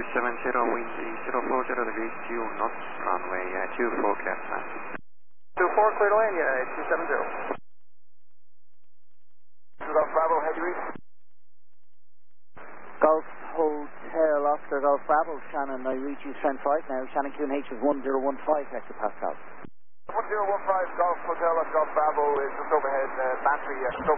wind 040 degrees, 2 knots, runway 24 clear for landing. 24 clear to land, United 270. Golf Bravo, heavy reach. Golf Hotel Oscar Golf Bravo, Shannon, I reach you strength 5 now. Shannon QNH is 1015 hectopascal. 1015 Golf Hotel Oscar Golf Bravo is just overhead, battery, just overhead.